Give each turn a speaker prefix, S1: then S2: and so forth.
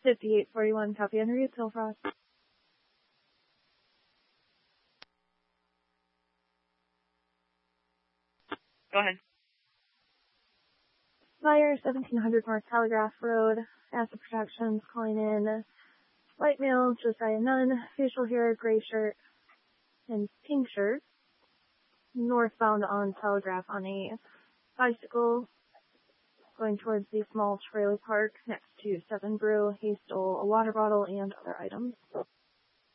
S1: 5841, copy and read, Silfrost.
S2: Go ahead.
S1: Fire, 1700 North Telegraph Road, Acid Protections, calling in white male, Josiah Nunn, facial hair, gray shirt, and pink shirt, northbound on Telegraph on a bicycle, going towards the small trailer park next to 7 Brew. He stole a water bottle and other items.